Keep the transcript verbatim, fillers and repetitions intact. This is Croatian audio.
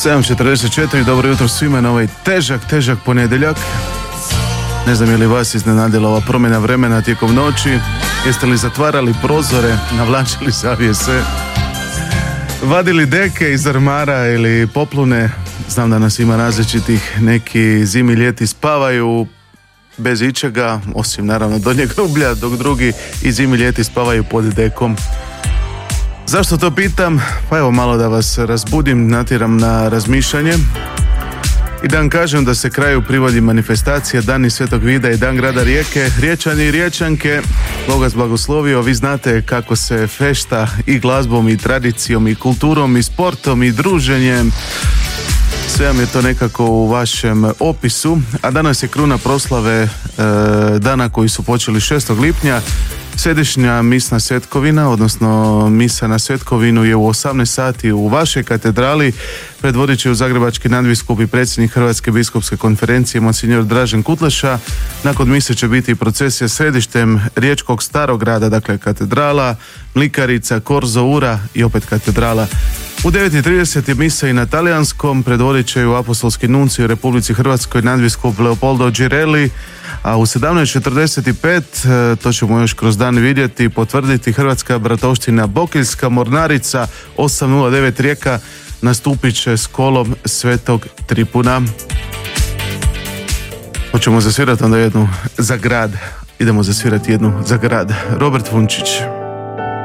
sedam četrdeset četiri, dobro jutro svima na ovaj težak, težak ponedjeljak. Ne znam je li vas iznenadila ova promjena vremena tijekom noći. Jeste li zatvarali prozore, navlačili zavjese, vadili deke iz ormara ili poplune? Znam da nas ima različitih, neki zimi ljeti spavaju bez ičega, osim naravno donjeg rublja, dok drugi i zimi ljeti spavaju pod dekom. Zašto to pitam? Pa evo malo da vas razbudim, natjeram na razmišljanje i da vam kažem da se kraju privodi manifestacija Dani Svetog Vida i Dan grada Rijeke. Riječani i Riječanke, Bog vas blagoslovio, vi znate kako se fešta i glazbom i tradicijom i kulturom i sportom i druženjem. Sve vam je to nekako u vašem opisu, a danas je kruna proslave e, dana koji su počeli šestog lipnja. Središnja misna svetkovina, odnosno misa na Svetkovinu je u osamnaest sati u vašoj katedrali. Predvodit će u zagrebački nadbiskup i predsjednik Hrvatske biskupske konferencije monsignor Dražen Kutleša. Nakon mise će biti procesija središtem riječkog starog grada, dakle katedrala, Mlikarica, Korzo, Ura i opet katedrala. U devet i trideset je misa i na talijanskom, predvodit će u apostolski nuncij u Republici Hrvatskoj nadbiskup Leopoldo Girelli, a u sedamnaest četrdeset pet, to ćemo još kroz dan vidjeti, potvrditi Hrvatska bratovština Bokeljska mornarica osam nula devet Rijeka nastupit će s kolom Svetog Tripuna. Hoćemo zasvirati onda jednu za grad. Idemo zasvirati jednu za grad. Robert Vunčić.